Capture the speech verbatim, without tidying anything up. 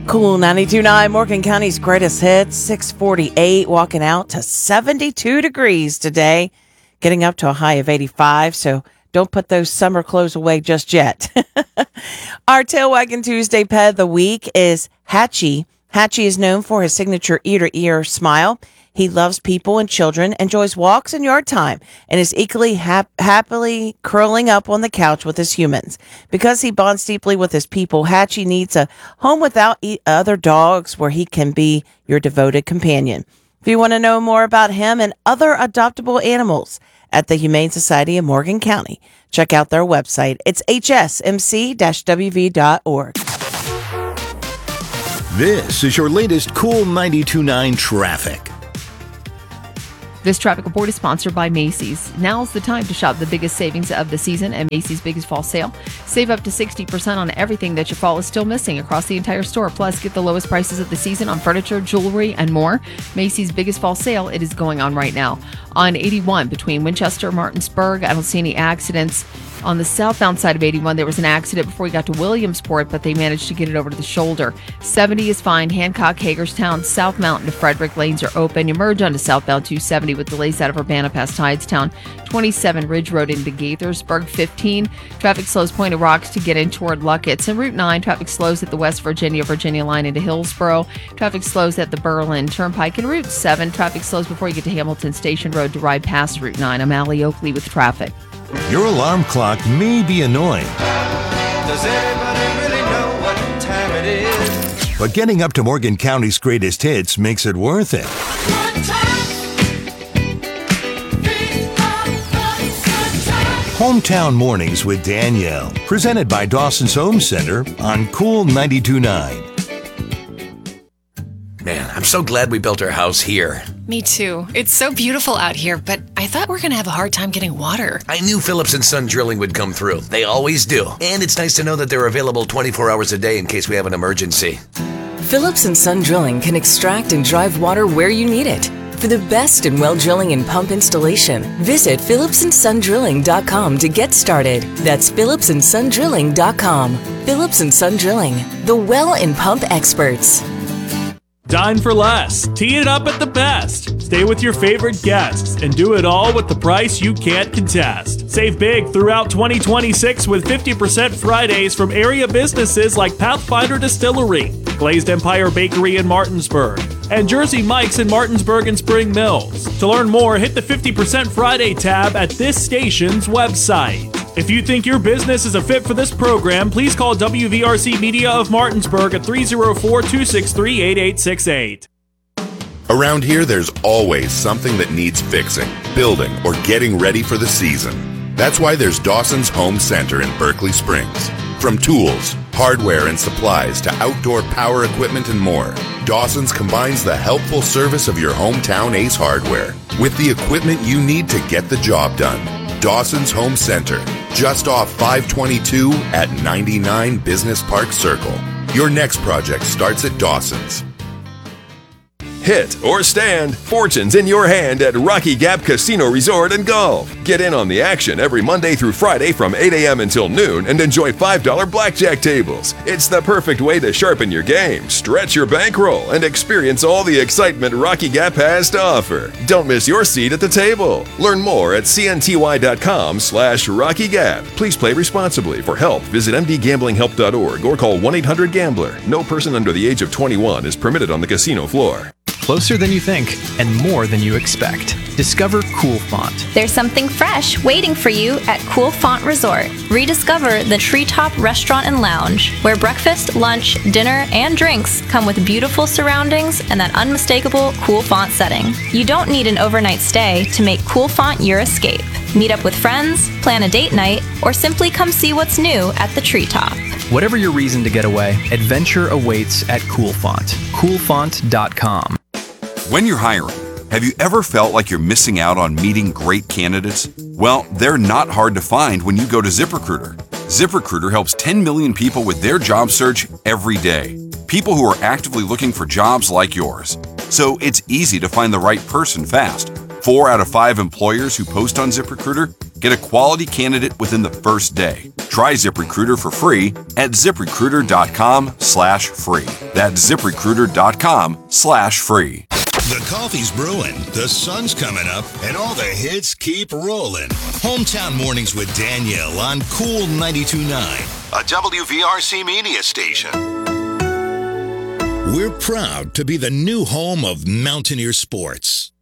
Cool ninety-two point nine, Morgan County's greatest hits, six forty-eight, walking out to seventy-two degrees today, getting up to a high of eighty-five, so don't put those summer clothes away just yet. Our Tail Wagging Tuesday pet of the week is Hatchie. Hatchie is known for his signature ear-to-ear smile. He loves people and children, enjoys walks and yard time, and is equally hap- happily curling up on the couch with his humans. Because he bonds deeply with his people, Hatchie needs a home without e- other dogs where he can be your devoted companion. If you want to know more about him and other adoptable animals at the Humane Society of Morgan County, check out their website. It's h s m c dash w v dot org. This is your latest Cool ninety-two point nine traffic. This traffic report is sponsored by Macy's. Now's the time to shop the biggest savings of the season at Macy's Biggest Fall Sale. Save up to sixty percent on everything that your fall is still missing across the entire store. Plus, get the lowest prices of the season on furniture, jewelry, and more. Macy's Biggest Fall Sale, it is going on right now. On eighty-one between Winchester and Martinsburg, I don't see any accidents. On the southbound side of eighty-one, there was an accident before we got to Williamsport, but they managed to get it over to the shoulder. seventy is fine. Hancock, Hagerstown, South Mountain to Frederick lanes are open. You merge onto southbound two seventy with delays out of Urbana past Hydestown. twenty-seven Ridge Road into Gaithersburg. fifteen, traffic slows Point of Rocks to get in toward Luckett's. And Route nine, traffic slows at the West Virginia, Virginia line into Hillsboro. Traffic slows at the Berlin Turnpike. And Route seven, traffic slows before you get to Hamilton Station Road to ride past Route nine. I'm Allie Oakley with traffic. Your alarm clock may be annoying. Does everybody really know what time it is? But getting up to Morgan County's greatest hits makes it worth it. Hometown Mornings with Danielle, presented by Dawson's Home Center on Cool ninety-two point nine. Man, I'm so glad we built our house here. Me too. It's so beautiful out here, but I thought we were going to have a hard time getting water. I knew Phillips and Son Drilling would come through. They always do. And it's nice to know that they're available twenty-four hours a day in case we have an emergency. Phillips and Son Drilling can extract and drive water where you need it. For the best in well drilling and pump installation, visit phillips and son drilling dot com to get started. That's phillips and son drilling dot com. Phillips and Son Drilling, the well and pump experts. Dine for less. Tee it up at the best. Stay with your favorite guests and do it all with the price you can't contest. Save big throughout twenty twenty-six with fifty percent Fridays from area businesses like Pathfinder Distillery, Glazed Empire Bakery in Martinsburg, and Jersey Mike's in Martinsburg and Spring Mills. To learn more, hit the fifty percent Friday tab at this station's website. If you think your business is a fit for this program, please call W V R C Media of Martinsburg at three oh four, two six three, eight eight six eight. Around here, there's always something that needs fixing, building, or getting ready for the season. That's why there's Dawson's Home Center in Berkeley Springs. From tools, hardware, and supplies to outdoor power equipment and more, Dawson's combines the helpful service of your hometown Ace Hardware with the equipment you need to get the job done. Dawson's Home Center, just off five twenty-two at ninety-nine Business Park Circle. Your next project starts at Dawson's. Hit or stand, fortune's in your hand at Rocky Gap Casino Resort and Golf. Get in on the action every Monday through Friday from eight a.m. until noon and enjoy five dollar blackjack tables. It's the perfect way to sharpen your game, stretch your bankroll, and experience all the excitement Rocky Gap has to offer. Don't miss your seat at the table. Learn more at cnty.com slash Rocky Gap. Please play responsibly. For help, visit m d gambling help dot org or call one eight hundred gambler. No person under the age of twenty-one is permitted on the casino floor. Closer than you think and more than you expect. Discover Cool Font. There's something fresh waiting for you at Cool Font Resort. Rediscover the Treetop Restaurant and Lounge, where breakfast, lunch, dinner, and drinks come with beautiful surroundings and that unmistakable Cool Font setting. You don't need an overnight stay to make Cool Font your escape. Meet up with friends, plan a date night, or simply come see what's new at the Treetop. Whatever your reason to get away, adventure awaits at Cool Font. cool font dot com. When you're hiring, have you ever felt like you're missing out on meeting great candidates? Well, they're not hard to find when you go to ZipRecruiter. ZipRecruiter helps ten million people with their job search every day. People who are actively looking for jobs like yours. So it's easy to find the right person fast. Four out of five employers who post on ZipRecruiter get a quality candidate within the first day. Try ZipRecruiter for free at ZipRecruiter.com slash free. That's ZipRecruiter.com slash free. The coffee's brewing, the sun's coming up, and all the hits keep rolling. Hometown Mornings with Danielle on Cool ninety-two point nine, a W V R C media station. We're proud to be the new home of Mountaineer Sports.